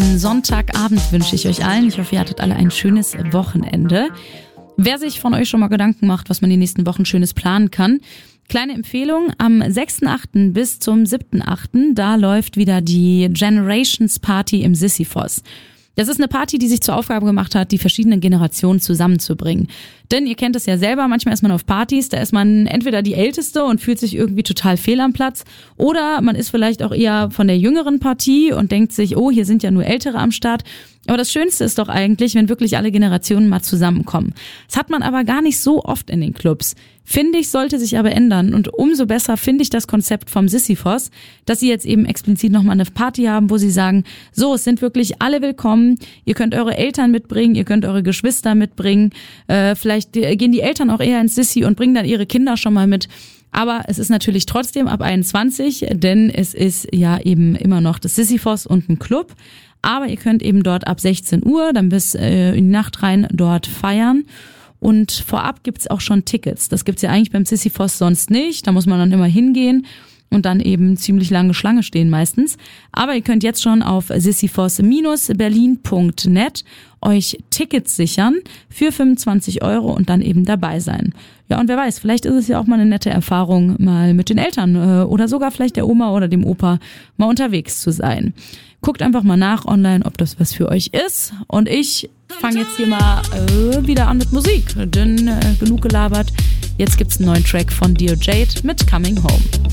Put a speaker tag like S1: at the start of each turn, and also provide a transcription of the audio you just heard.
S1: schönen Sonntagabend wünsche ich euch allen. Ich hoffe, ihr hattet alle ein schönes Wochenende. Wer sich von euch schon mal Gedanken macht, was man die nächsten Wochen Schönes planen kann, kleine Empfehlung, am 6.8. bis zum 7.8. da läuft wieder die Generations Party im Sisyphos. Das ist eine Party, die sich zur Aufgabe gemacht hat, die verschiedenen Generationen zusammenzubringen. Denn ihr kennt es ja selber, manchmal ist man auf Partys, da ist man entweder die Älteste und fühlt sich irgendwie total fehl am Platz oder man ist vielleicht auch eher von der jüngeren Partie und denkt sich, oh, hier sind ja nur Ältere am Start. Aber das Schönste ist doch eigentlich, wenn wirklich alle Generationen mal zusammenkommen. Das hat man aber gar nicht so oft in den Clubs. Finde ich, sollte sich aber ändern und umso besser finde ich das Konzept vom Sisyphos, dass sie jetzt eben explizit nochmal eine Party haben, wo sie sagen, so, es sind wirklich alle willkommen, ihr könnt eure Eltern mitbringen, ihr könnt eure Geschwister mitbringen, vielleicht gehen die Eltern auch eher ins Sissi und bringen dann ihre Kinder schon mal mit. Aber es ist natürlich trotzdem ab 21, denn es ist ja eben immer noch das Sisyphos und ein Club. Aber ihr könnt eben dort ab 16 Uhr dann bis in die Nacht rein dort feiern. Und vorab gibt's auch schon Tickets. Das gibt's ja eigentlich beim Sisyphos sonst nicht. Da muss man dann immer hingehen und dann eben ziemlich lange Schlange stehen meistens. Aber ihr könnt jetzt schon auf sisyphos-berlin.net euch Tickets sichern für 25 € und dann eben dabei sein. Ja, und wer weiß, vielleicht ist es ja auch mal eine nette Erfahrung, mal mit den Eltern oder sogar vielleicht der Oma oder dem Opa mal unterwegs zu sein. Guckt einfach mal nach online, ob das was für euch ist. Und ich fange jetzt hier mal wieder an mit Musik, denn genug gelabert. Jetzt gibt's einen neuen Track von Dear Jade mit Coming Home.